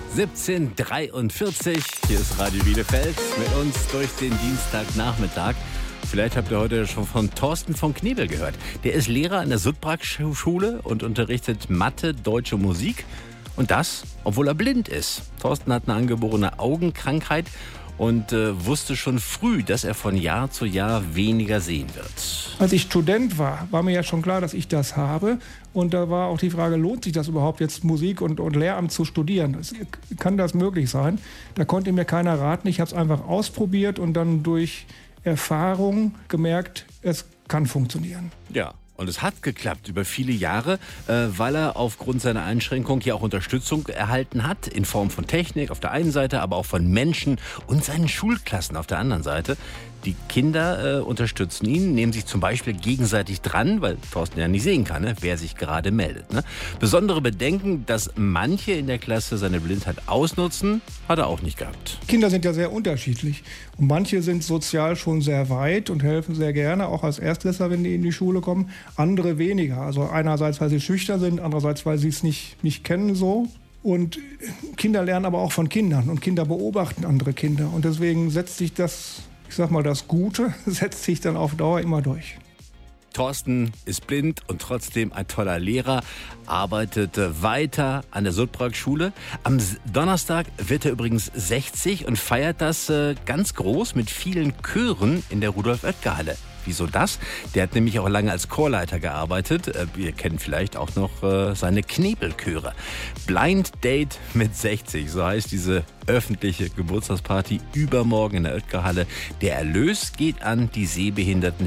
17:43, hier ist Radio Bielefeld mit uns durch den Dienstagnachmittag. Vielleicht habt ihr heute schon von Thorsten von Knebel gehört. Der ist Lehrer an der Sudbrag-Schule und unterrichtet Mathe, Deutsch und Musik. Und das, obwohl er blind ist. Thorsten hat eine angeborene Augenkrankheit und wusste schon früh, dass er von Jahr zu Jahr weniger sehen wird. Als ich Student war mir ja schon klar, dass ich das habe. Und da war auch die Frage, lohnt sich das überhaupt jetzt Musik und Lehramt zu studieren? Kann das möglich sein? Da konnte mir keiner raten. Ich habe es einfach ausprobiert und dann durch Erfahrung gemerkt, es kann funktionieren. Ja. Und es hat geklappt über viele Jahre, weil er aufgrund seiner Einschränkung ja auch Unterstützung erhalten hat, in Form von Technik auf der einen Seite, aber auch von Menschen und seinen Schulklassen auf der anderen Seite. Die Kinder unterstützen ihn, nehmen sich zum Beispiel gegenseitig dran, weil Thorsten ja nicht sehen kann, ne, wer sich gerade meldet. Ne? Besondere Bedenken, dass manche in der Klasse seine Blindheit ausnutzen, hat er auch nicht gehabt. Kinder sind ja sehr unterschiedlich. Und manche sind sozial schon sehr weit und helfen sehr gerne, auch als Erstklässler, wenn die in die Schule kommen. Andere weniger. Also einerseits, weil sie schüchtern sind, andererseits, weil sie es nicht kennen so. Und Kinder lernen aber auch von Kindern und Kinder beobachten andere Kinder. Und deswegen setzt sich das, ich sag mal, das Gute setzt sich dann auf Dauer immer durch. Thorsten ist blind und trotzdem ein toller Lehrer, arbeitet weiter an der Sudbrag-Schule. Am Donnerstag wird er übrigens 60 und feiert das ganz groß mit vielen Chören in der Rudolf-Oetker-Halle. Wieso das? Der hat nämlich auch lange als Chorleiter gearbeitet. Wir kennen vielleicht auch noch seine Knebelchöre. Blind Date mit 60, so heißt diese öffentliche Geburtstagsparty übermorgen in der Oetker-Halle. Der Erlös geht an die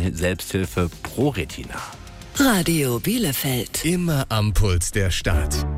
Sehbehinderten-Selbsthilfe ProRetina. Radio Bielefeld. Immer am Puls der Stadt.